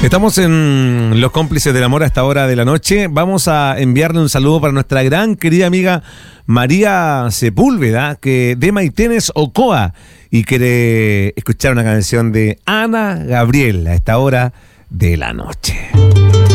Estamos en Los Cómplices del Amor a esta hora de la noche. Vamos a enviarle un saludo para nuestra gran querida amiga María Sepúlveda, que de Maitenes, Ocoa, y quiere escuchar una canción de Ana Gabriel a esta hora de la noche.